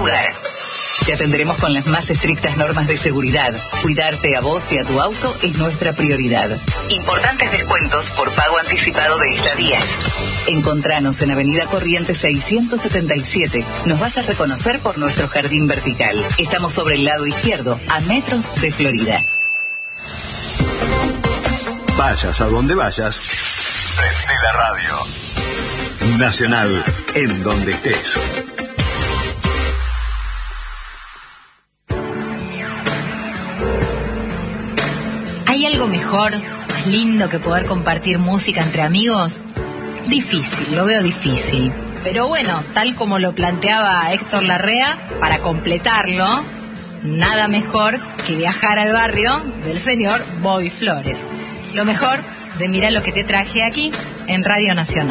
lugar. Te atenderemos con las más estrictas normas de seguridad. Cuidarte a vos y a tu auto es nuestra prioridad. Importantes descuentos por pago anticipado de estadías. Encontranos en Avenida Corrientes 677. Nos vas a reconocer por nuestro jardín vertical. Estamos sobre el lado izquierdo, a metros de Florida. Vayas a donde vayas, prende la radio. Nacional, en donde estés. ¿Hay algo mejor, más lindo que poder compartir música entre amigos? Difícil, lo veo difícil. Pero bueno, tal como lo planteaba Héctor Larrea, para completarlo, nada mejor que viajar al barrio del señor Bobby Flores. Lo mejor de Mirá lo que te traje aquí en Radio Nacional.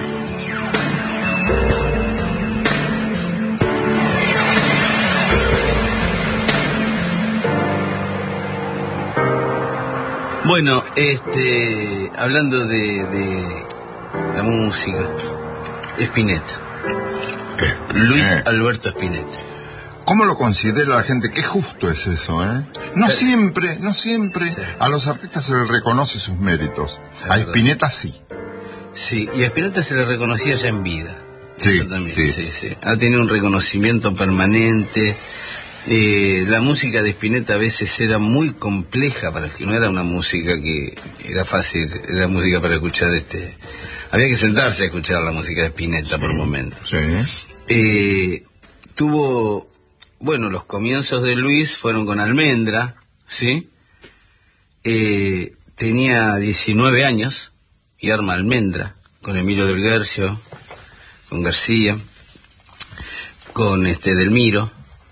Bueno, hablando de la música, Spinetta. Luis Alberto Spinetta. ¿Cómo lo considera la gente? Qué justo es eso, ¿eh? No siempre sí. A los artistas se les reconoce sus méritos. A Spinetta sí. Sí, y a Spinetta se le reconocía ya en vida. Sí, eso también, sí. Ha tenido un reconocimiento permanente. La música de Spinetta a veces era muy compleja, para que no era una música que era fácil, era música para escuchar había que sentarse a escuchar la música de Spinetta por momentos. Sí. Tuvo, bueno, los comienzos de Luis fueron con Almendra, ¿sí? Tenía 19 años y arma Almendra, con Emilio del Guercio, con García, con Delmiro.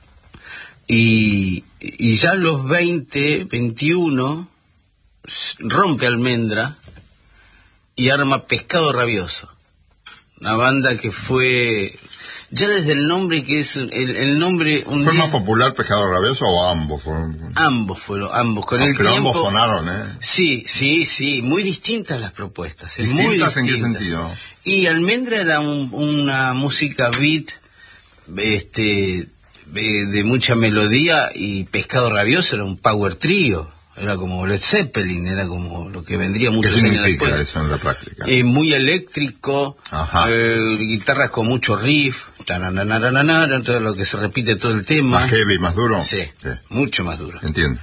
Y ya a los 20, 21, rompe Almendra y arma Pescado Rabioso. Una banda que fue, ya desde el nombre, que es el nombre... ¿Fue más popular Pescado Rabioso o ambos? Ambos fueron. Con el pero tiempo, ambos sonaron, ¿eh? Sí, muy distintas las propuestas. ¿Distintas en qué sentido? Y Almendra era una música beat, de mucha melodía, y Pescado Rabioso era un power trío, era como Led Zeppelin, era como lo que vendría muchos años después. ¿Qué significa eso en la práctica? Muy eléctrico, guitarras con mucho riff, todo lo que se repite todo el tema. ¿Más heavy, más duro? Sí, mucho más duro. Entiendo.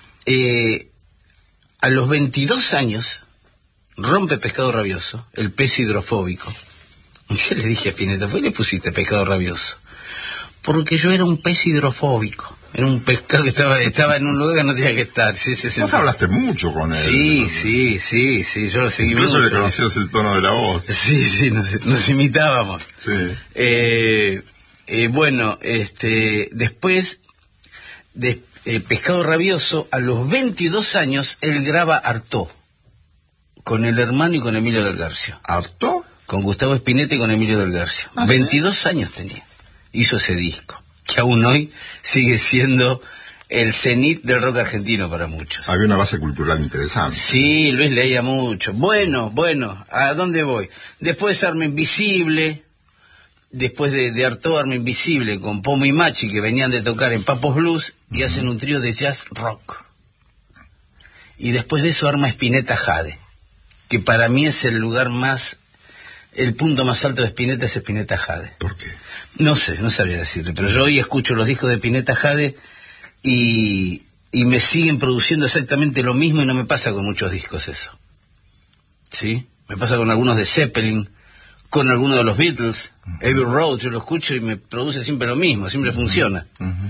A los 22 años rompe Pescado Rabioso, el pez hidrofóbico. Yo le dije a Spinetta, ¿por qué le pusiste Pescado Rabioso? Porque yo era un pez hidrofóbico. Era un pescado que estaba en un lugar que no tenía que estar. Sí. Vos hablaste mucho con él. Sí, yo lo seguí incluso mucho. Le conocías el tono de la voz. Sí, nos imitábamos. Sí. Bueno, después de Pescado Rabioso, a los 22 años, él graba Artaud, con el hermano y con Emilio del Guercio. ¿Artaud? Con Gustavo Spinetta y con Emilio del Guercio. 22 años tenía. Hizo ese disco, que aún hoy sigue siendo el cenit del rock argentino para muchos. Había una base cultural interesante. Sí, Luis leía mucho. Bueno, ¿a dónde voy? Después Arma Invisible, después de Artaud, Arma Invisible, con Pomo y Machi, que venían de tocar en Papos Blues, y hacen un trío de jazz rock. Y después de eso arma Spinetta Jade, que para mí es el punto más alto de Spinetta, es Spinetta Jade. ¿Por qué? No sé, no sabría decirle, pero yo hoy escucho los discos de Spinetta Jade y me siguen produciendo exactamente lo mismo, y no me pasa con muchos discos eso. ¿Sí? Me pasa con algunos de Zeppelin, con algunos de los Beatles, Abbey Road, yo lo escucho y me produce siempre lo mismo, siempre funciona.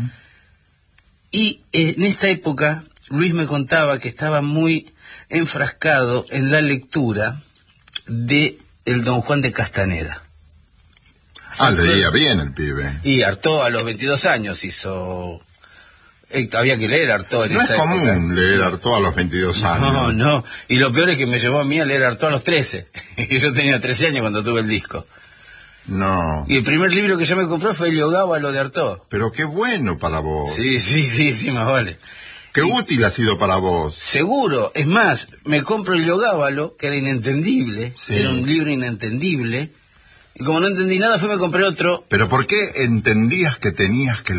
Y en esta época, Luis me contaba que estaba muy enfrascado en la lectura de el Don Juan de Castaneda. Leía bien el pibe. Y Artaud a los 22 años hizo... había que leer Artaud en esa época. No es común leer Artaud a los 22 años. No. Y lo peor es que me llevó a mí a leer Artaud a los 13. Y yo tenía 13 años cuando tuve el disco. No. Y el primer libro que yo me compré fue Heliogábalo de Artaud. Pero qué bueno para vos. Sí, más vale. Qué útil ha sido para vos. Seguro. Es más, me compro Heliogábalo, que era inentendible. Sí. Era un libro inentendible. Y como no entendí nada, me compré otro. ¿Pero por qué entendías que tenías que